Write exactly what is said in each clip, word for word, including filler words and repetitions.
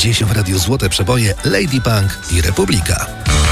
Dziś w Radiu Złote Przeboje Lady Punk i Republika.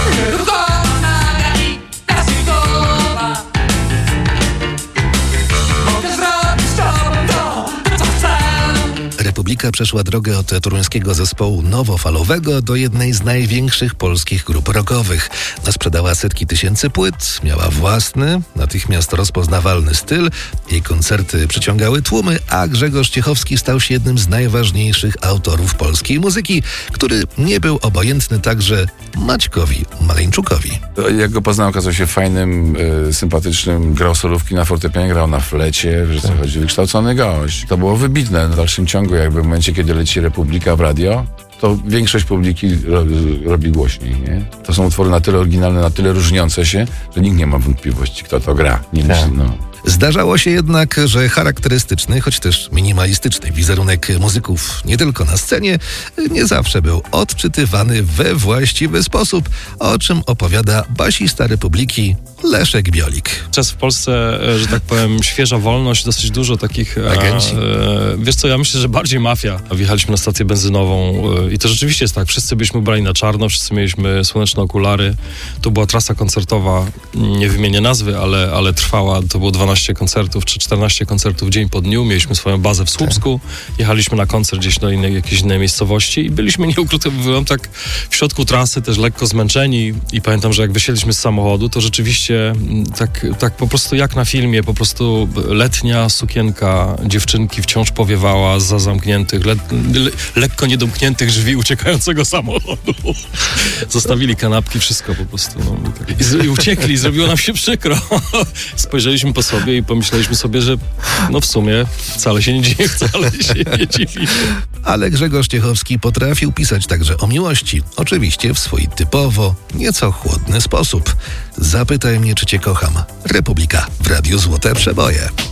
Republika przeszła drogę od toruńskiego zespołu nowofalowego do jednej z największych polskich grup rockowych. Sprzedała setki tysięcy płyt, miała własny, natychmiast rozpoznawalny styl. Jej koncerty przyciągały tłumy, a Grzegorz Ciechowski stał się jednym z najważniejszych autorów polskiej muzyki, który nie był obojętny także Maćkowi Maleńczukowi. Jak go poznałem, okazał się fajnym, y, sympatycznym, grał solówki na fortepianie, grał na flecie, że co chodzi, wykształcony gość. To było wybitne w dalszym ciągu, jakby w momencie, kiedy leci Republika w radio, to większość publiki ro, robi głośniej, nie? To są utwory na tyle oryginalne, na tyle różniące się, że nikt nie ma wątpliwości, kto to gra. Nie myśli, no. Zdarzało się jednak, że charakterystyczny, choć też minimalistyczny wizerunek muzyków nie tylko na scenie nie zawsze był odczytywany we właściwy sposób, o czym opowiada basista Republiki Leszek Biolik. Czas w Polsce, że tak powiem, świeża wolność, dosyć dużo takich... Agenci. E, wiesz co, ja myślę, że bardziej mafia. Wjechaliśmy na stację benzynową e, i to rzeczywiście jest tak. Wszyscy byliśmy ubrani na czarno, wszyscy mieliśmy słoneczne okulary. To była trasa koncertowa, nie wymienię nazwy, ale, ale trwała, to było dwanaście koncertów czy czternaście koncertów dzień po dniu. Mieliśmy swoją bazę w Słupsku, jechaliśmy na koncert gdzieś do innej, jakiejś innej miejscowości i byliśmy, nie ukrywam, tak w środku trasy, też lekko zmęczeni i pamiętam, że jak wysiedliśmy z samochodu, to rzeczywiście tak, tak po prostu jak na filmie, po prostu letnia sukienka dziewczynki wciąż powiewała za zamkniętych, le, le, lekko niedomkniętych drzwi uciekającego samochodu. Zostawili kanapki, wszystko po prostu. No, i, z, I uciekli, zrobiło nam się przykro. Spojrzeliśmy po sobie i pomyśleliśmy sobie, że no w sumie wcale się nie dzieje, wcale się nie dziwi. Ale Grzegorz Ciechowski potrafił pisać także o miłości, oczywiście w swój typowo, nieco chłodny sposób. Zapytaj mnie, czy cię kocham. Republika w Radiu Złote Przeboje.